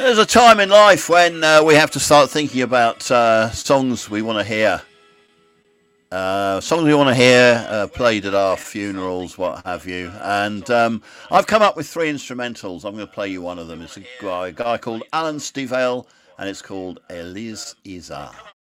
There's a time in life when we have to start thinking about songs we want to hear. Songs we want to hear played at our funerals, what have you. And I've come up with three instrumentals. I'm going to play you one of them. It's a guy called Alan Stivell, and it's called Elise Isa.